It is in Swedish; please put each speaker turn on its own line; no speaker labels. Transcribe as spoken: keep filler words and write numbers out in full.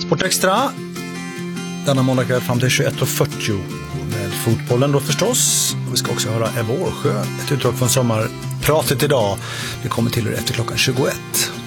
Sportextra denna måndag kväll fram till tjugoett och fyrtio med fotbollen då förstås. Och vi ska också höra Eva Årsjö, ett utdrag från sommarpratet idag. Det kommer till er efter klockan tjugoett.